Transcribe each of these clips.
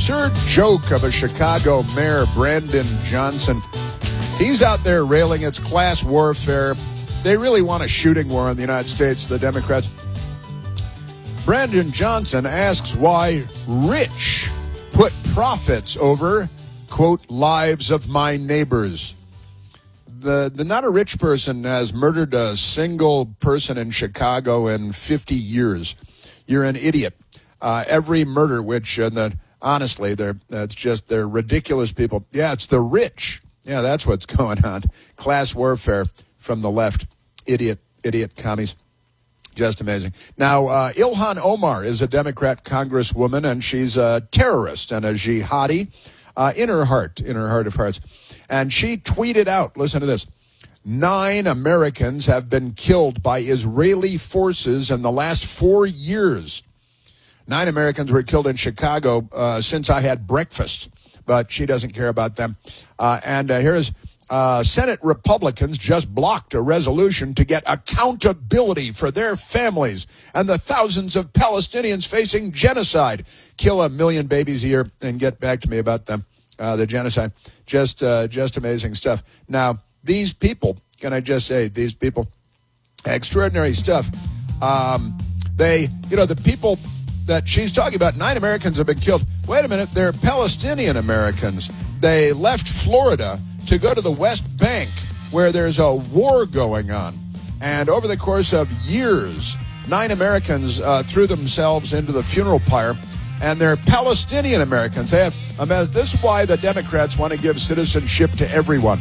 absurd joke of a Chicago mayor, Brandon Johnson. He's out there railing it's class warfare. They really want a shooting war in the United States, the Democrats. Brandon Johnson asks why rich put profits over, quote, lives of my neighbors. The not a rich person has murdered a single person in Chicago in 50 years. You're an idiot. Every murder, which, honestly, they're ridiculous people. Yeah, it's the rich. Yeah, that's what's going on. Class warfare from the left. Idiot commies. Just amazing. Now, Ilhan Omar is a Democrat congresswoman, and she's a terrorist and a jihadi in her heart of hearts. And she tweeted out, listen to this, 9 Americans have been killed by Israeli forces in the last 4 years. 9 Americans were killed in Chicago since I had breakfast, but she doesn't care about them. And here's Senate Republicans just blocked a resolution to get accountability for their families and the thousands of Palestinians facing genocide. Kill 1 million babies a year and get back to me about them. The genocide. Just amazing stuff. Now, these people, can I just say, these people, extraordinary stuff. The people that she's talking about, 9 Americans have been killed. Wait a minute, they're Palestinian Americans. They left Florida to go to the West Bank, where there's a war going on. And over the course of years, 9 Americans threw themselves into the funeral pyre. And they're Palestinian Americans. This is why the Democrats want to give citizenship to everyone.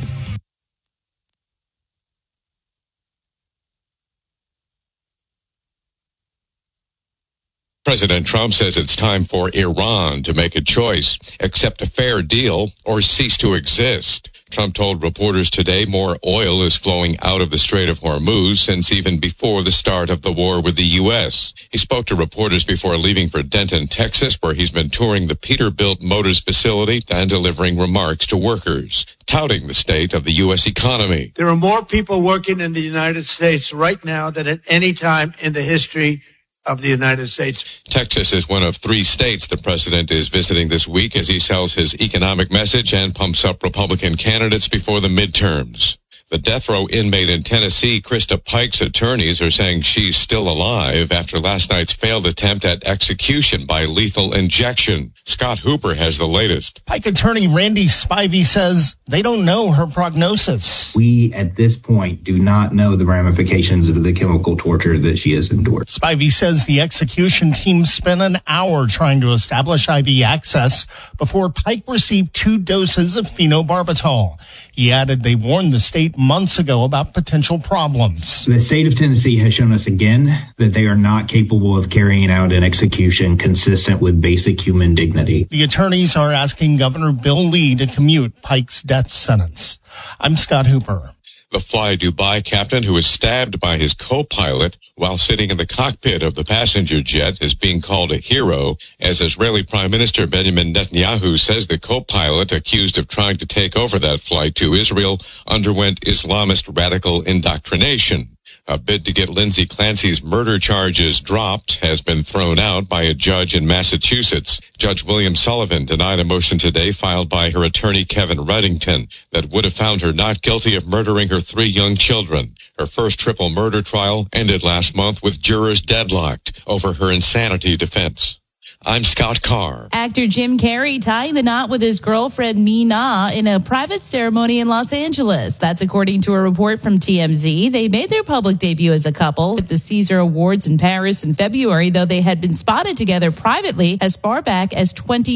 President Trump says it's time for Iran to make a choice, accept a fair deal, or cease to exist. Trump told reporters today more oil is flowing out of the Strait of Hormuz since even before the start of the war with the U.S. He spoke to reporters before leaving for Denton, Texas, where he's been touring the Peterbilt Motors facility and delivering remarks to workers, touting the state of the U.S. economy. There are more people working in the United States right now than at any time in the history of the United States. Texas is one of 3 states the president is visiting this week as he sells his economic message and pumps up Republican candidates before the midterms. The death row inmate in Tennessee, Krista Pike's attorneys are saying she's still alive after last night's failed attempt at execution by lethal injection. Scott Hooper has the latest. Pike attorney Randy Spivey says they don't know her prognosis. We, at this point, do not know the ramifications of the chemical torture that she has endured. Spivey says the execution team spent an hour trying to establish IV access before Pike received 2 doses of phenobarbital. He added they warned the state months ago about potential problems. The state of Tennessee has shown us again that they are not capable of carrying out an execution consistent with basic human dignity. The attorneys are asking Governor Bill Lee to commute Pike's death sentence. I'm Scott Hooper. The Fly Dubai captain who was stabbed by his co-pilot while sitting in the cockpit of the passenger jet is being called a hero, as Israeli Prime Minister Benjamin Netanyahu says the co-pilot accused of trying to take over that flight to Israel underwent Islamist radical indoctrination. A bid to get Lindsay Clancy's murder charges dropped has been thrown out by a judge in Massachusetts. Judge William Sullivan denied a motion today filed by her attorney Kevin Reddington that would have found her not guilty of murdering her 3 young children. Her first triple murder trial ended last month with jurors deadlocked over her insanity defense. I'm Scott Carr. Actor Jim Carrey tying the knot with his girlfriend Mi Na in a private ceremony in Los Angeles. That's according to a report from TMZ. They made their public debut as a couple at the Caesar Awards in Paris in February, though they had been spotted together privately as far back as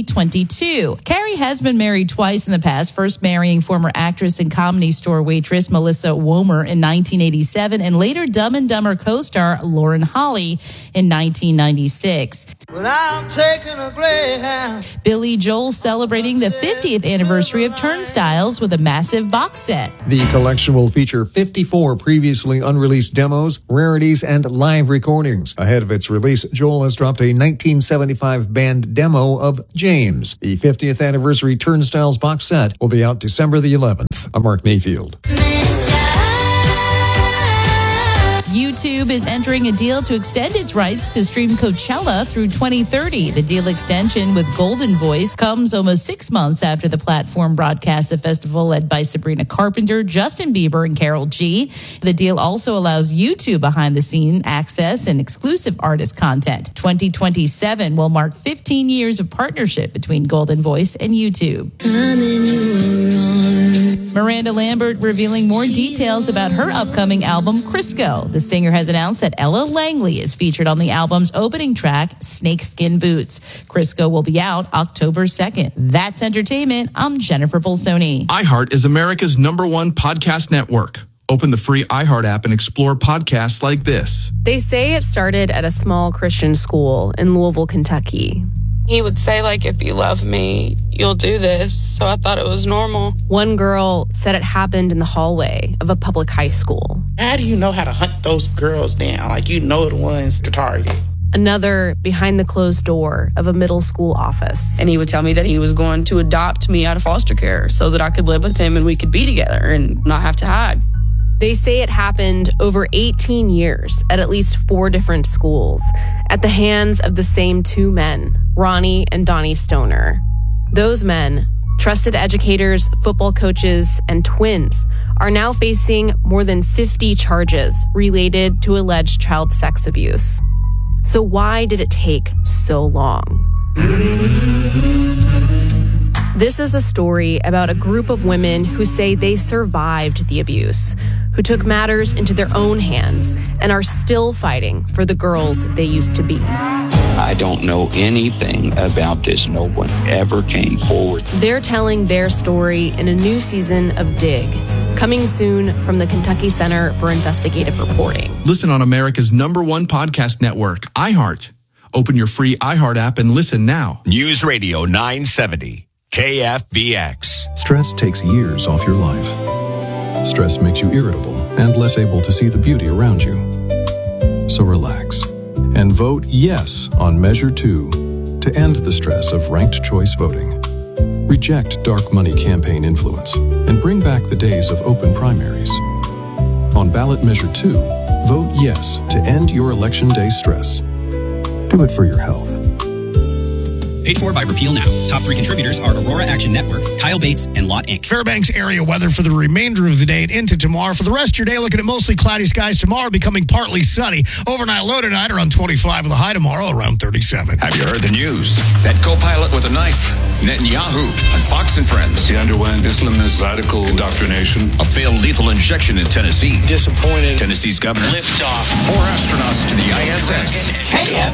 2022. Carrey has been married twice in the past, first marrying former actress and Comedy Store waitress Melissa Womer in 1987 and later Dumb and Dumber co-star Lauren Holly in 1996. Well, I'm taking a Greyhound. Billy Joel celebrating the 50th anniversary of Turnstiles with a massive box set. The collection will feature 54 previously unreleased demos, rarities, and live recordings. Ahead of its release, Joel has dropped a 1975 band demo of James. The 50th anniversary Turnstiles box set will be out December the 11th. I'm Mark Mayfield. YouTube is entering a deal to extend its rights to stream Coachella through 2030. The deal extension with Golden Voice comes almost 6 months after the platform broadcast a festival led by Sabrina Carpenter, Justin Bieber, and Karol G. The deal also allows YouTube behind-the-scene access and exclusive artist content. 2027 will mark 15 years of partnership between Golden Voice and YouTube. Miranda Lambert revealing more details about her upcoming album, Crisco. The singer has announced that Ella Langley is featured on the album's opening track, Snakeskin Boots. Crisco will be out October 2nd. That's entertainment. I'm Jennifer Bolsoni. iHeart is America's #1 podcast network. Open the free iHeart app and explore podcasts like this. They say it started at a small Christian school in Louisville, Kentucky. He would say, like, if you love me, you'll do this. So I thought it was normal. One girl said it happened in the hallway of a public high school. How do you know how to hunt those girls down? Like, you know the ones to target. Another behind the closed door of a middle school office. And he would tell me that he was going to adopt me out of foster care so that I could live with him and we could be together and not have to hide. They say it happened over 18 years at least 4 different schools at the hands of the same 2 men, Ronnie and Donnie Stoner. Those men, trusted educators, football coaches, and twins, are now facing more than 50 charges related to alleged child sex abuse. So why did it take so long? This is a story about a group of women who say they survived the abuse, who took matters into their own hands and are still fighting for the girls they used to be. I don't know anything about this. No one ever came forward. They're telling their story in a new season of Dig, coming soon from the Kentucky Center for Investigative Reporting. Listen on America's #1 podcast network, iHeart. Open your free iHeart app and listen now. News Radio 970. KFBX. Stress takes years off your life. Stress makes you irritable and less able to see the beauty around you. So relax and vote yes on Measure 2 to end the stress of ranked choice voting. Reject dark money campaign influence and bring back the days of open primaries. On ballot Measure 2, vote yes to end your election day stress. Do it for your health. Paid for by Repeal Now. Top 3 contributors are Aurora Action Network, Kyle Bates, and Lot Inc. Fairbanks area weather for the remainder of the day and into tomorrow. For the rest of your day, looking at mostly cloudy skies tomorrow, becoming partly sunny. Overnight low tonight around 25 with a high tomorrow around 37. Have you heard the news? That co-pilot with a knife, Netanyahu, on Fox and Friends. He underwent Islamist radical indoctrination. A failed lethal injection in Tennessee. Disappointed. Tennessee's governor. Liftoff. 4 astronauts to the ISS.